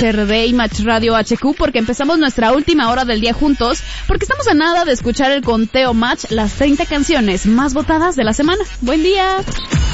XRD y Match Radio HQ, porque empezamos nuestra última hora del día juntos, porque estamos a nada de escuchar el conteo Match, las 30 canciones más votadas de la semana. ¡Buen día!